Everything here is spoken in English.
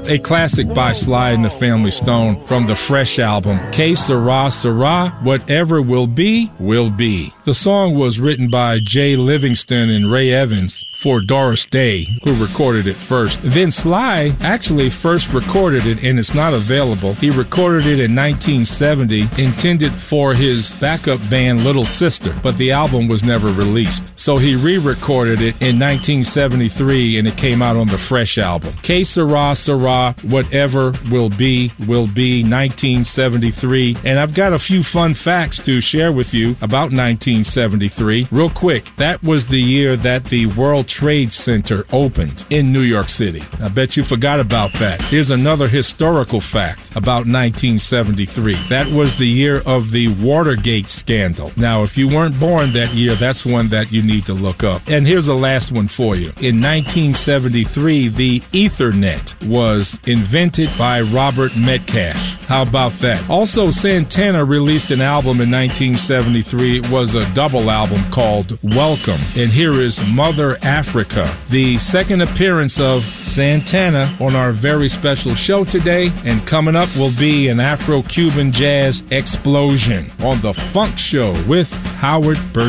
a classic by Sly and the Family Stone from the Fresh album, Que Sera Sera, Whatever Will Be, Will Be. The song was written by Jay Livingston and Ray Evans for Doris Day, who recorded it first. Then Sly actually first recorded it, and it's not available. He recorded it in 1970, intended for his backup band Little Sister, but the album was never released. So he re-recorded it in 1973, and it came out on the Fresh album. Que Sera Sera, Whatever Will Be, 1973. And I've got a few fun facts to share with you about 1973. Real quick, that was the year that the World Trade Center opened in New York City. I bet you forgot about that. Here's another historical fact about 1973. That was the year of the Watergate scandal. Now, if you weren't born that year, that's one that you need to look up. And here's the last one for you. In 1973, the Ethernet was invented by Robert Metcalfe. How about that? Also, Santana released an album in 1973. It was a double album called Welcome. And here is Mother Africa, the second appearance of Santana on our very special show today. And coming up will be an Afro-Cuban jazz explosion on The Funk Show with Howard Burr.